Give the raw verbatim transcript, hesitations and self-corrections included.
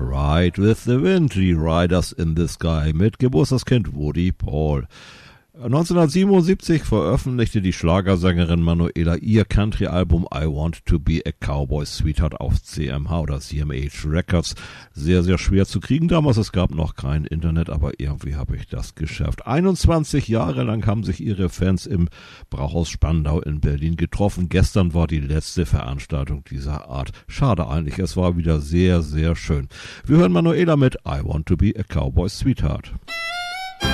Ride with the Wind, die Riders in the Sky mit Geburtstagskind Woody Paul. neunzehnhundertsiebenundsiebzig veröffentlichte die Schlagersängerin Manuela ihr Country-Album I Want to Be a Cowboy Sweetheart auf C M H oder C M H Records. Sehr, sehr schwer zu kriegen damals, es gab noch kein Internet, aber irgendwie habe ich das geschafft. einundzwanzig Jahre lang haben sich ihre Fans im Brauhaus Spandau in Berlin getroffen. Gestern war die letzte Veranstaltung dieser Art. Schade eigentlich, es war wieder sehr, sehr schön. Wir hören Manuela mit I Want to Be a Cowboy Sweetheart.